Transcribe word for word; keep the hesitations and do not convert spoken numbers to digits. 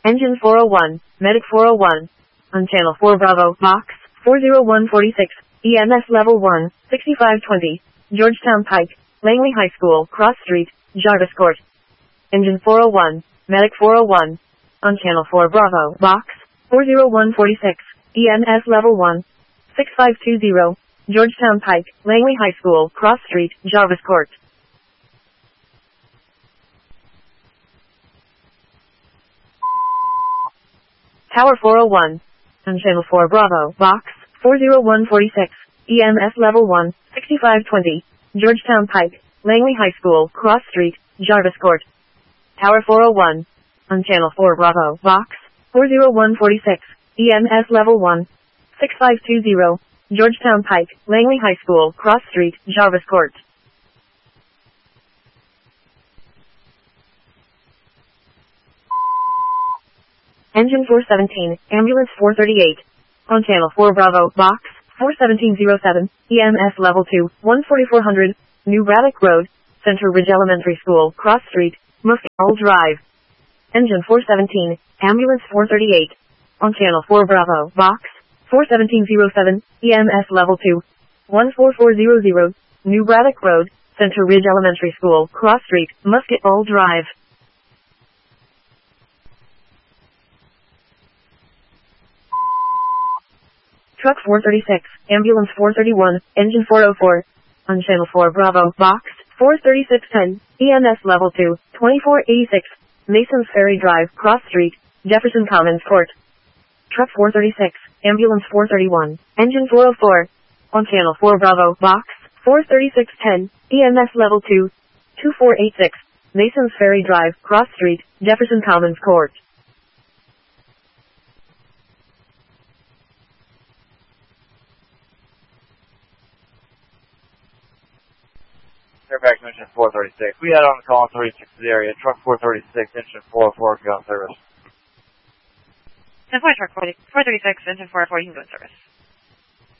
Engine four oh one, Medic four oh one. On Channel four Bravo, Box, four oh one forty-six, E M S Level one, sixty-five twenty, Georgetown Pike, Langley High School, Cross Street, Jarvis Court. Engine four oh one, Medic four oh one. On Channel four Bravo, Box, four oh one forty-six, E M S Level one, sixty-five twenty, Georgetown Pike, Langley High School, Cross Street, Jarvis Court. Tower four oh one. On Channel four Bravo, Box, four oh one forty-six, E M S Level one, sixty-five twenty, Georgetown Pike, Langley High School, Cross Street, Jarvis Court. Tower four oh one. On Channel four Bravo, Box, four oh one forty-six, E M S Level one, sixty-five twenty, Georgetown Pike, Langley High School, Cross Street, Jarvis Court. Engine four seventeen, Ambulance four thirty-eight. On Channel four Bravo, Box, four seventeen oh seven, E M S Level two, one forty-four hundred, New Braddock Road, Center Ridge Elementary School, Cross Street, Muscatine Drive. Engine four seventeen, Ambulance four thirty-eight. On Channel four Bravo, Box, four seventeen oh seven, E M S Level two, one forty-four hundred, New Braddock Road, Center Ridge Elementary School, Cross Street, Muscatine Drive. Truck four thirty-six, Ambulance four thirty-one, Engine four oh four. On Channel four Bravo, Box, four thirty-six ten, E M S Level two, twenty-four eighty-six, Masons Ferry Drive, Cross Street, Jefferson Commons Court. Truck four thirty-six, Ambulance four thirty-one, Engine four oh four. On Channel four Bravo, Box, four thirty-six ten, E M S Level two, twenty-four eighty-six, Masons Ferry Drive, Cross Street, Jefferson Commons Court. Fairfax Engine four thirty-six. We had on the call in thirty-six's area. Truck four thirty-six, Engine four oh four, can go in service. ten four, Truck four thirty-six, Engine four oh four, you can go in service.